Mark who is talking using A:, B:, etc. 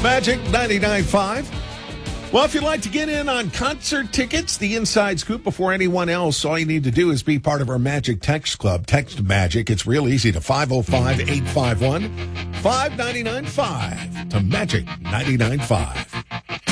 A: Magic 99.5. Well, if you'd like to get in on concert tickets, the inside scoop before anyone else, all you need to do is be part of our Magic Text Club. Text Magic. It's real easy to 505-851-5995 to Magic 99.5.